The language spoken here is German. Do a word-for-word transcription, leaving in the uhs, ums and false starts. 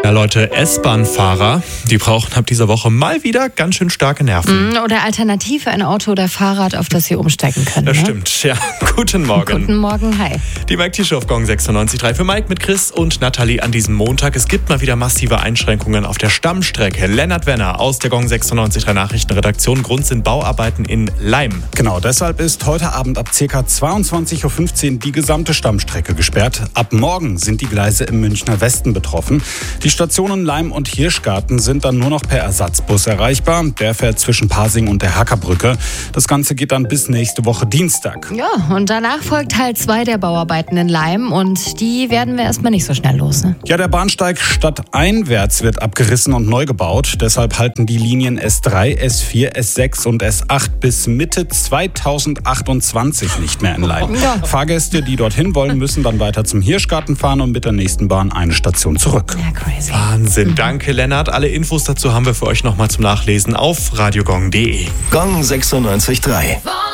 Ja, Leute, S-Bahn-Fahrer, die brauchen ab dieser Woche mal wieder ganz schön starke Nerven. Oder alternativ ein Auto oder Fahrrad, auf das sie umsteigen können. Das ne? stimmt, ja. Guten Morgen. Guten Morgen, hi. Die Mike T-Show auf Gong sechsundneunzig Komma drei für Mike mit Chris und Nathalie an diesem Montag. Es gibt mal wieder massive Einschränkungen auf der Stammstrecke. Lennart Wenner aus der Gong sechsundneunzig Komma drei Nachrichtenredaktion. Grund sind Bauarbeiten in Laim. Genau, deshalb ist heute Abend ab ca. zweiundzwanzig Uhr fünfzehn die gesamte Stammstrecke gesperrt. Ab morgen sind die Gleise im Münchner Westen betroffen. Die Stationen Laim und Hirschgarten sind dann nur noch per Ersatzbus erreichbar. Der fährt zwischen Pasing und der Hackerbrücke. Das Ganze geht dann bis nächste Woche Dienstag. Ja, und danach folgt Teil zwei der Bauarbeiten in Laim und die werden wir erstmal nicht so schnell los. Ne? Ja, der Bahnsteig stadteinwärts wird abgerissen und neu gebaut. Deshalb halten die Linien S drei, S vier, S sechs und S acht bis Mitte zweitausendachtundzwanzig nicht mehr in Laim. Ja. Fahrgäste, die dorthin wollen, müssen dann weiter zum Hirschgarten fahren und mit der nächsten Bahn eine Station zurück. Ja, crazy. Wahnsinn, danke Lennart. Alle Infos dazu haben wir für euch nochmal zum Nachlesen auf radiogong punkt de. Gong sechsundneunzig Komma drei.